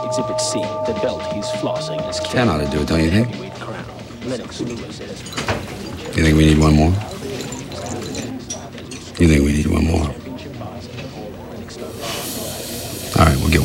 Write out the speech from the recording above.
Exhibit C, the belt he's flossing is 10 ought to do it, don't you think? You You think we need one more? You think we need one more? All right, we'll get